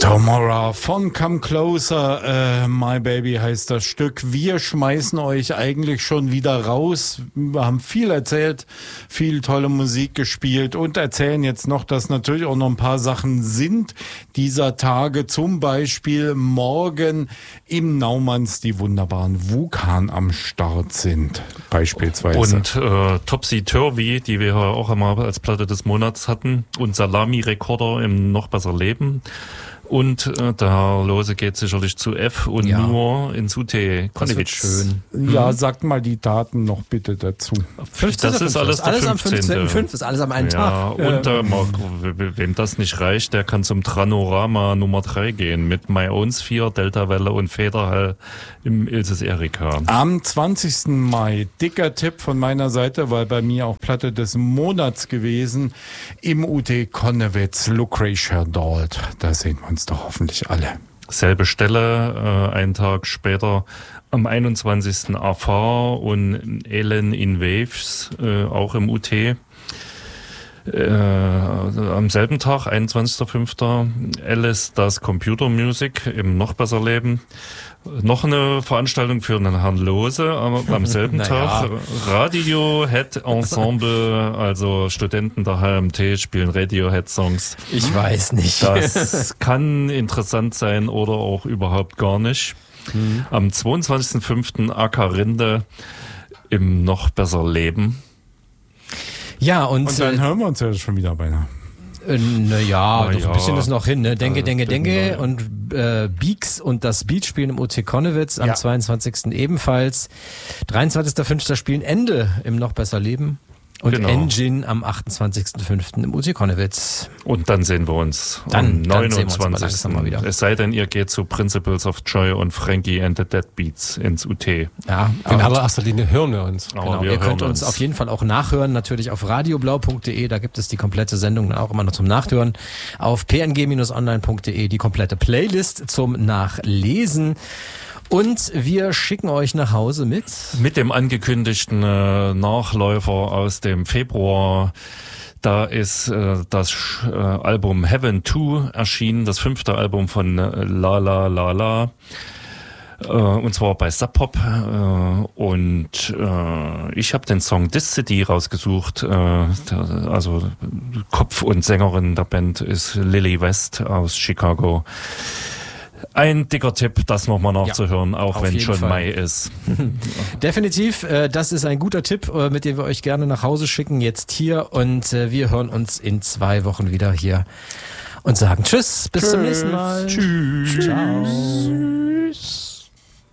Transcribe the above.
Tomorrow von Come Closer, My Baby heißt das Stück. Wir schmeißen euch eigentlich schon wieder raus. Wir haben viel erzählt, viel tolle Musik gespielt und erzählen jetzt noch, dass natürlich auch noch ein paar Sachen sind dieser Tage. Zum Beispiel morgen im Naumanns die wunderbaren Wukan am Start sind, beispielsweise. Und Topsy Turvy, die wir auch einmal als Platte des Monats hatten, und Salami-Rekorder im Noch besser Leben. Und der Herr Lose geht sicherlich zu F und nur ins UT Konnewitz. Schön. Ja, sagt mal die Daten noch bitte dazu. 15. Das ist alles der 15. am 15.05. ist alles am einen Tag. Und wem das nicht reicht, der kann zum Tranorama Nummer 3 gehen mit My Own Sphere, Delta-Welle und Federhall im Ilses Erika. Am 20. Mai, dicker Tipp von meiner Seite, weil bei mir auch Platte des Monats gewesen, im UT Konnewitz, Lucretia Dalt. Da sehen wir uns doch hoffentlich alle. Selbe Stelle, einen Tag später am 21. AV und Ellen in Waves, auch im UT. Am selben Tag, 21.05. Alice das Computer Music im Noch besser Leben. Noch eine Veranstaltung für den Herrn Lose am selben Tag. Radiohead Ensemble, also Studenten der HMT spielen Radiohead-Songs. Ich weiß nicht. Das kann interessant sein oder auch überhaupt gar nicht. Am 22.05. AK Rinde im Noch besser Leben. Ja, und dann hören wir uns ja schon wieder beinahe. Ein bisschen ist noch hin, ne? Denke und Beaks und das Beat spielen im UT Konnewitz am 22. ebenfalls. 23.05. spielen Ende im Noch besser Leben und Engine am 28.05. im UT Konnewitz. Und dann sehen wir uns am 29. Es sei denn, ihr geht zu Principles of Joy und Frankie and the Deadbeats ins UT. Ja, in allererster Linie hören wir uns. Genau, ihr könnt uns auf jeden Fall auch nachhören, natürlich auf radioblau.de, da gibt es die komplette Sendung dann auch immer noch zum Nachhören. Auf png-online.de die komplette Playlist zum Nachlesen. Und wir schicken euch nach Hause mit dem angekündigten Nachläufer aus dem Februar. Da ist das Album Heaven 2 erschienen, das 5. Album von La La La La. Und zwar bei Sub Pop. Und ich habe den Song This City rausgesucht. Also Kopf und Sängerin der Band ist Lily West aus Chicago. Ein dicker Tipp, das nochmal nachzuhören, auch wenn schon Mai ist. Definitiv, das ist ein guter Tipp, mit dem wir euch gerne nach Hause schicken, jetzt hier. Und wir hören uns in 2 Wochen wieder hier und sagen Tschüss, bis zum nächsten Mal. Tschüss. Ciao.